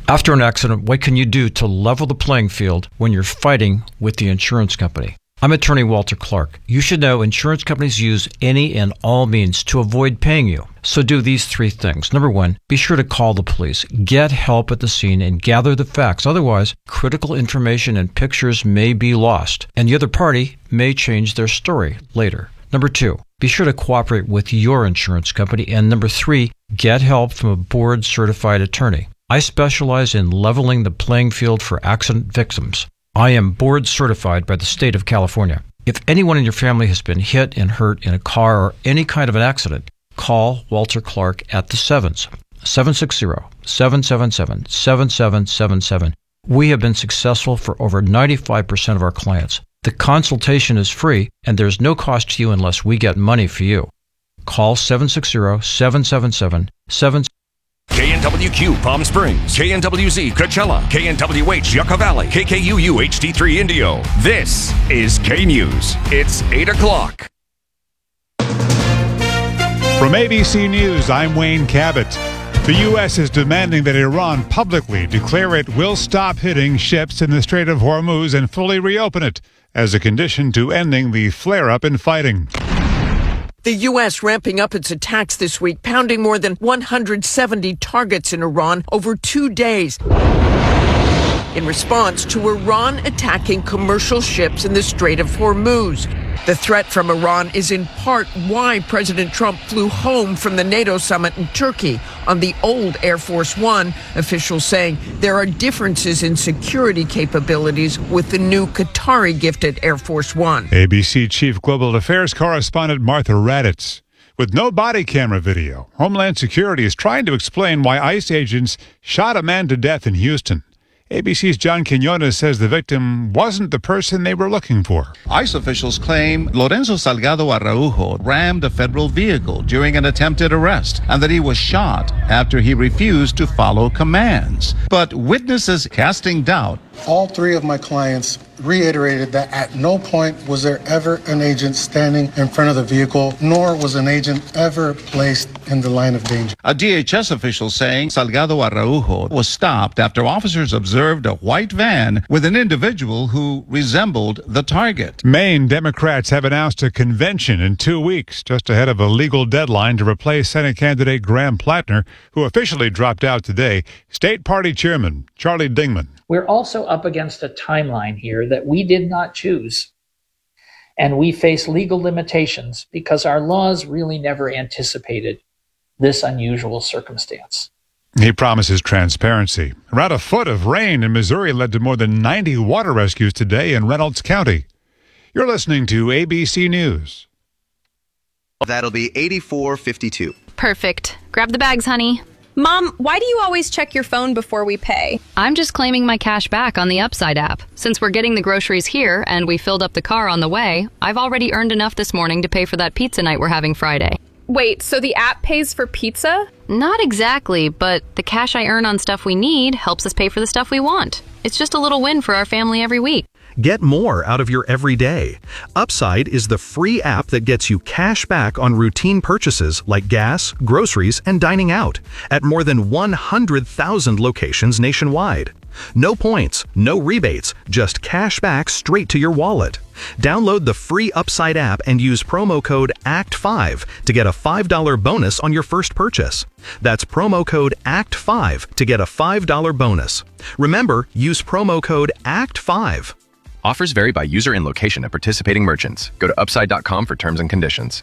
After an accident, what can you do to level the playing field when you're fighting with the insurance company? I'm attorney Walter Clark. You should know insurance companies use any and all means to avoid paying you. So do these three things. Number one, be sure to call the police. Get help at the scene and gather the facts. Otherwise, critical information and pictures may be lost, and the other party may change their story later. Number two, be sure to cooperate with your insurance company. And number three, get help from a board-certified attorney. I specialize in leveling the playing field for accident victims. I am board certified by the state of California. If anyone in your family has been hit and hurt in a car or any kind of an accident, call Walter Clark at the Sevens, 760-777-7777. We have been successful for over 95% of our clients. The consultation is free, and there's no cost to you unless we get money for you. Call 760-777-7777. KNWQ Palm Springs, KNWZ Coachella, KNWH Yucca Valley, KKUU HD3 Indio. This is K-News. It's 8 o'clock. From ABC News, I'm Wayne Cabot. The U.S. is demanding that Iran publicly declare it will stop hitting ships in the Strait of Hormuz and fully reopen it as a condition to ending the flare-up in fighting. The U.S. ramping up its attacks this week, pounding more than 170 targets in Iran over 2 days in response to Iran attacking commercial ships in the Strait of Hormuz. The threat from Iran is in part why President Trump flew home from the NATO summit in Turkey on the old Air Force One, officials saying there are differences in security capabilities with the new Qatari-gifted Air Force One. ABC Chief Global Affairs Correspondent Martha Raddatz. With no body camera video, Homeland Security is trying to explain why ICE agents shot a man to death in Houston. ABC's John Quinones says the victim wasn't the person they were looking for. ICE officials claim Lorenzo Salgado Araujo rammed a federal vehicle during an attempted arrest and that he was shot after he refused to follow commands. But witnesses casting doubt. All three of my clients reiterated that at no point was there ever an agent standing in front of the vehicle, nor was an agent ever placed in the line of danger. A DHS official saying Salgado Araujo was stopped after officers observed a white van with an individual who resembled the target. Maine Democrats have announced a convention in 2 weeks, just ahead of a legal deadline to replace Senate candidate Graham Plattner, who officially dropped out today. State Party Chairman Charlie Dingman. We're also up against a timeline here that we did not choose. And we face legal limitations because our laws really never anticipated this unusual circumstance. He promises transparency. Around a foot of rain in Missouri led to more than 90 water rescues today in Reynolds County. You're listening to ABC News. That'll be 84.52. Perfect. Grab the bags, honey. Mom, why do you always check your phone before we pay? I'm just claiming my cash back on the Upside app. Since we're getting the groceries here and we filled up the car on the way, I've already earned enough this morning to pay for that pizza night we're having Friday. Wait, so the app pays for pizza? Not exactly, but the cash I earn on stuff we need helps us pay for the stuff we want. It's just a little win for our family every week. Get more out of your everyday. Upside is the free app that gets you cash back on routine purchases like gas, groceries, and dining out at more than 100,000 locations nationwide. No points, no rebates, just cash back straight to your wallet. Download the free Upside app and use promo code ACT5 to get a $5 bonus on your first purchase. That's promo code ACT5 to get a $5 bonus. Remember, use promo code ACT5. Offers vary by user and location at participating merchants. Go to upside.com for terms and conditions.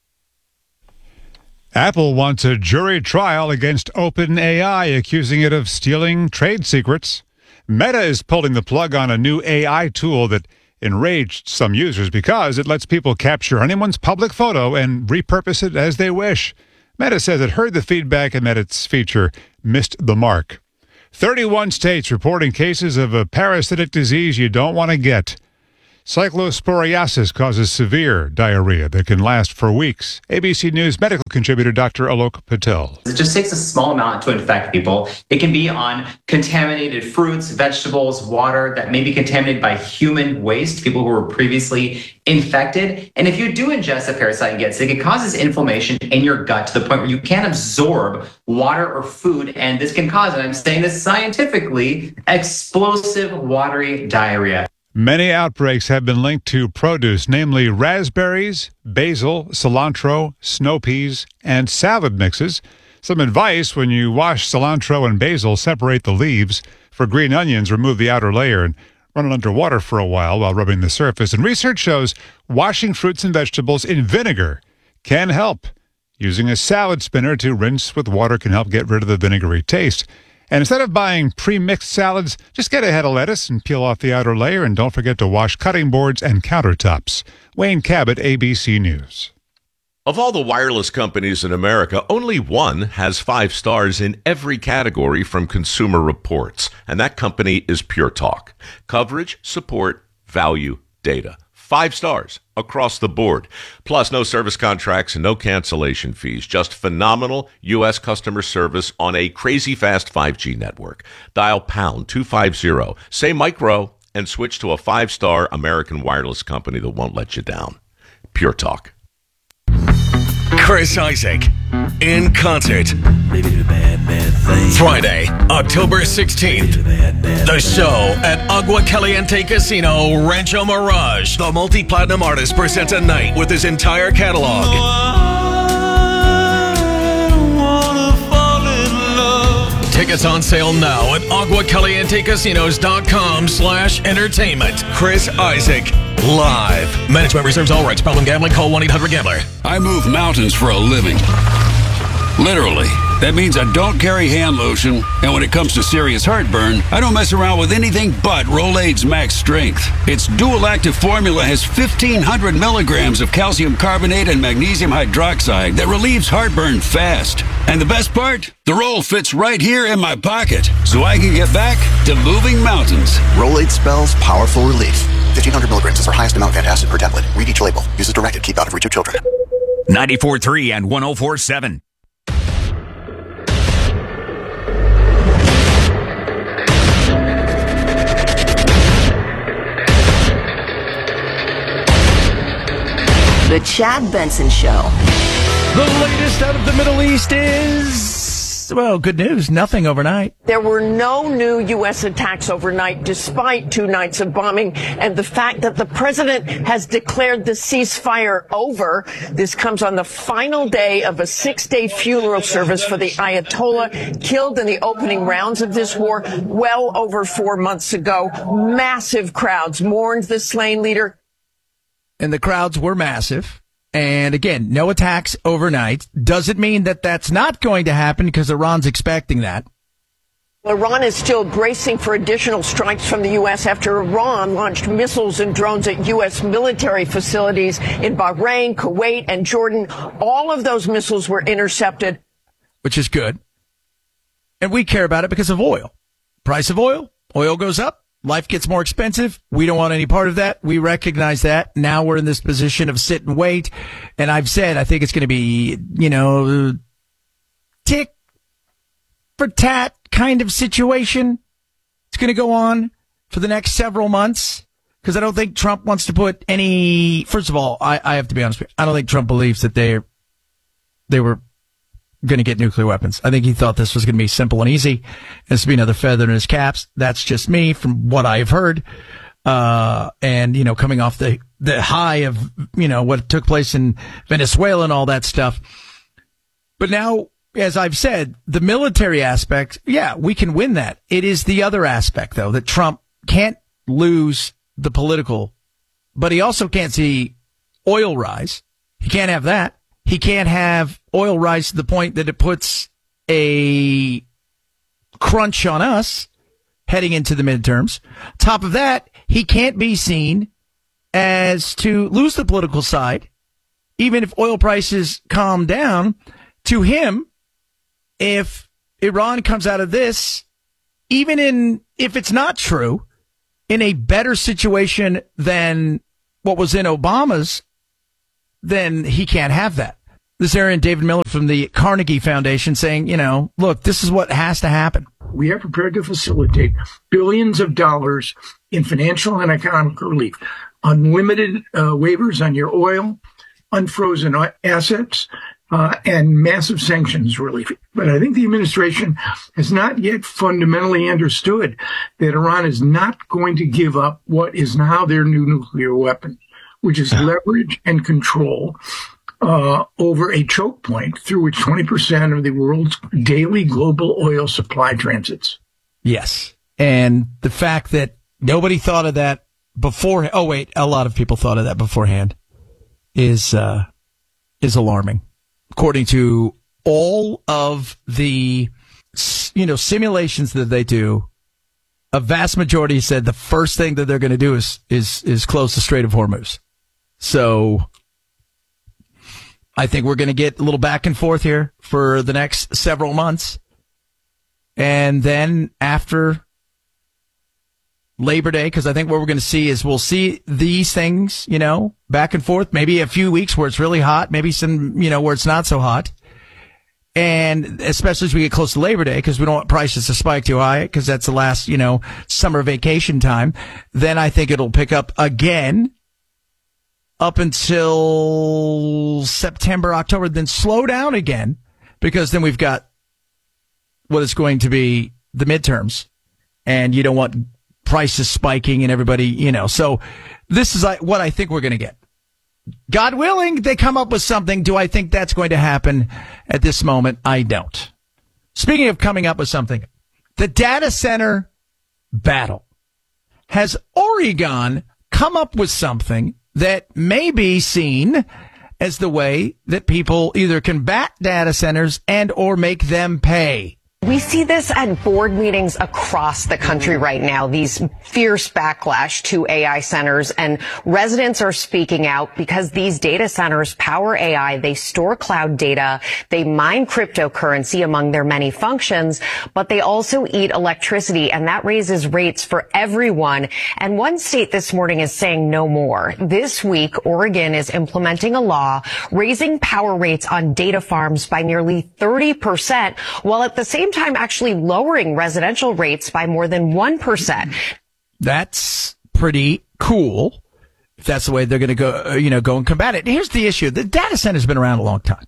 Apple wants a jury trial against OpenAI, accusing it of stealing trade secrets. Meta is pulling the plug on a new AI tool that enraged some users because it lets people capture anyone's public photo and repurpose it as they wish. Meta says it heard the feedback and that its feature missed the mark. 31 states reporting cases of a parasitic disease you don't want to get. Cyclosporiasis causes severe diarrhea that can last for weeks. ABC News medical contributor Dr. Alok Patel. It just takes a small amount to infect people. It can be on contaminated fruits, vegetables, water that may be contaminated by human waste, people who were previously infected. And if you do ingest a parasite and get sick, it causes inflammation in your gut to the point where you can't absorb water or food. And this can cause, and I'm saying this scientifically, explosive watery diarrhea. Many outbreaks have been linked to produce, namely raspberries, basil, cilantro, snow peas, and salad mixes. Some advice: when you wash cilantro and basil, separate the leaves. For green onions, remove the outer layer and run it under water for a while rubbing the surface. And research shows washing fruits and vegetables in vinegar can help. Using a salad spinner to rinse with water can help get rid of the vinegary taste. And instead of buying pre-mixed salads, just get a head of lettuce and peel off the outer layer. And don't forget to wash cutting boards and countertops. Wayne Cabot, ABC News. Of all the wireless companies in America, only one has 5 stars in every category from Consumer Reports, and that company is Pure Talk. Coverage, support, value, data. 5 stars across the board. Plus, no service contracts and no cancellation fees. Just phenomenal U.S. customer service on a crazy fast 5G network. Dial pound 250, say micro, and switch to a 5-star American wireless company that won't let you down. Pure Talk. Chris Isaak in concert. Friday, October 16th. The show at Agua Caliente Casino, Rancho Mirage. The multi-platinum artist presents a night with his entire catalog. Tickets on sale now at aguacalientecasinos.com/entertainment. Chris Isaak, live. Management reserves all rights. Problem gambling, call 1-800-GAMBLER. I move mountains for a living. Literally. That means I don't carry hand lotion, and when it comes to serious heartburn, I don't mess around with anything but Rolaids Max Strength. Its dual-active formula has 1,500 milligrams of calcium carbonate and magnesium hydroxide that relieves heartburn fast. And the best part? The roll fits right here in my pocket, so I can get back to moving mountains. Rolaids spells powerful relief. 1,500 milligrams is our highest amount of antacid per tablet. Read each label. Use as directed. Keep out of reach of children. 94.3 and 104.7. The Chad Benson Show. The latest out of the Middle East is, well, good news. Nothing overnight. There were no new U.S. attacks overnight, despite 2 nights of bombing and the fact that the president has declared the ceasefire over. This comes on the final day of a 6-day funeral service for the Ayatollah, killed in the opening rounds of this war well over 4 months ago. Massive crowds mourned the slain leader. And the crowds were massive. And again, no attacks overnight. Doesn't mean that that's not going to happen, because Iran's expecting that. Iran is still bracing for additional strikes from the U.S. after Iran launched missiles and drones at U.S. military facilities in Bahrain, Kuwait, and Jordan. All of those missiles were intercepted. Which is good. And we care about it because of oil. Price of oil. Oil goes up. Life gets more expensive. We don't want any part of that. We recognize that. Now we're in this position of sit and wait. And I've said, I think it's going to be, tick for tat kind of situation. It's going to go on for the next several months, because I don't think Trump wants to put any, first of all, I have to be honest with you. I don't think Trump believes that they were going to get nuclear weapons. I think he thought this was going to be simple and easy. This would be another feather in his caps. That's just me from what I've heard. And, coming off the high of, what took place in Venezuela and all that stuff. But now, as I've said, the military aspect, yeah, we can win that. It is the other aspect, though, that Trump can't lose the political, but he also can't see oil rise. He can't have that. He can't have oil rise to the point that it puts a crunch on us heading into the midterms. Top of that, he can't be seen as to lose the political side, even if oil prices calm down. To him, if Iran comes out of this, even if it's not true, in a better situation than what was in Obama's, then he can't have that. This Aaron David Miller from the Carnegie Foundation saying, look, this is what has to happen. We are prepared to facilitate billions of dollars in financial and economic relief, unlimited waivers on your oil, unfrozen assets, and massive sanctions relief. But I think the administration has not yet fundamentally understood that Iran is not going to give up what is now their new nuclear weapon, which is leverage and control over a choke point through which 20% of the world's daily global oil supply transits. Yes. And the fact that nobody thought of that before. Oh, wait, a lot of people thought of that beforehand is alarming. According to all of the, simulations that they do, a vast majority said the first thing that they're going to do is close the Strait of Hormuz. So I think we're going to get a little back and forth here for the next several months. And then after Labor Day, because I think what we're going to see is we'll see these things, back and forth, maybe a few weeks where it's really hot, maybe some, where it's not so hot. And especially as we get close to Labor Day, because we don't want prices to spike too high, because that's the last, summer vacation time. Then I think it'll pick up again up until September, October, then slow down again, because then we've got what is going to be the midterms, and you don't want prices spiking and everybody, So this is what I think we're going to get. God willing, they come up with something. Do I think that's going to happen at this moment? I don't. Speaking of coming up with something, the data center battle. Has Oregon come up with something that may be seen as the way that people either combat data centers and or make them pay? We see this at board meetings across the country right now, these fierce backlash to AI centers, and residents are speaking out because these data centers power AI. They store cloud data. They mine cryptocurrency among their many functions, but they also eat electricity, and that raises rates for everyone. And one state this morning is saying no more. This week, Oregon is implementing a law raising power rates on data farms by nearly 30%, while at the same time actually lowering residential rates by more than 1%. That's pretty cool. If that's the way they're going to go, go and combat it. Here's the issue. The data center's been around a long time.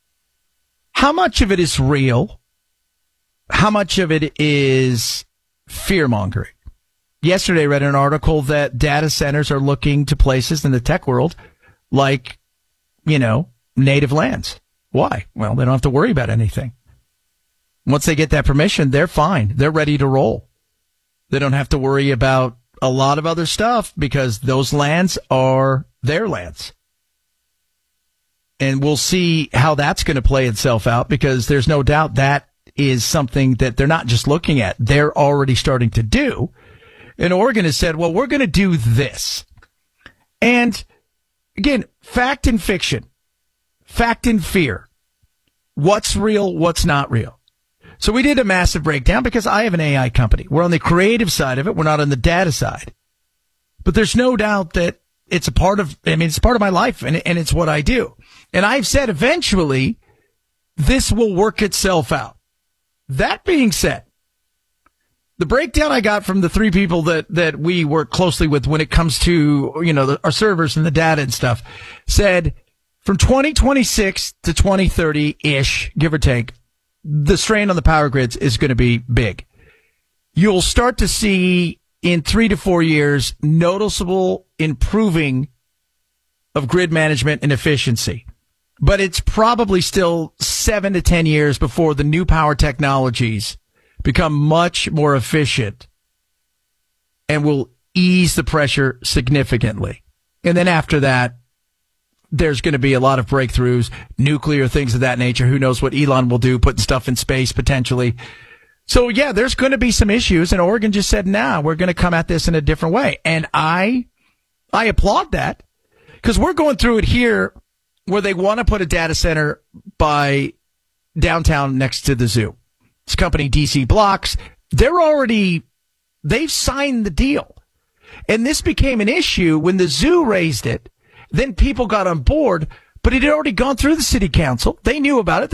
How much of it is real? How much of it is fear-mongering? Yesterday I read an article that data centers are looking to places in the tech world like, native lands. Why? Well, they don't have to worry about anything. Once they get that permission, they're fine. They're ready to roll. They don't have to worry about a lot of other stuff because those lands are their lands. And we'll see how that's going to play itself out, because there's no doubt that is something that they're not just looking at. They're already starting to do. And Oregon has said, well, we're going to do this. And again, fact and fiction, fact and fear. What's real? What's not real? So we did a massive breakdown because I have an AI company. We're on the creative side of it. We're not on the data side. But there's no doubt that it's a part of my life, and it's what I do. And I've said eventually this will work itself out. That being said, the breakdown I got from the three people that we work closely with when it comes to, our servers and the data and stuff said from 2026 to 2030-ish, give or take, the strain on the power grids is going to be big. You'll start to see in 3 to 4 years noticeable improving of grid management and efficiency. But it's probably still 7 to 10 years before the new power technologies become much more efficient and will ease the pressure significantly. And then after that, there's going to be a lot of breakthroughs, nuclear, things of that nature. Who knows what Elon will do, putting stuff in space potentially. So yeah, there's going to be some issues, and Oregon just said, nah, we're going to come at this in a different way. And I applaud that, because we're going through it here where they want to put a data center by downtown next to the zoo. This company, DC Blocks, they've signed the deal. And this became an issue when the zoo raised it. Then people got on board, but it had already gone through the city council. They knew about it.